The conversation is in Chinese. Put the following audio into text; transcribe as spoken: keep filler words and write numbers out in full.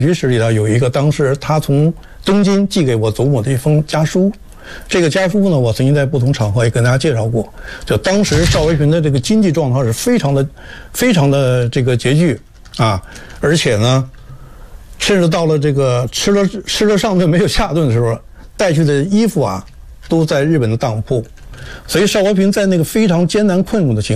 局史里头有一个，当时他从东京寄给我祖母的一封家书。这个家书呢，我曾经在不同场合也跟大家介绍过。就当时邵维群的这个经济状况是非常的、非常的这个拮据啊，而且呢，甚至到了这个吃了吃了上顿没有下顿的时候，带去的衣服啊，都在日本的当铺。所以邵和平在那个非常艰难困苦的情况。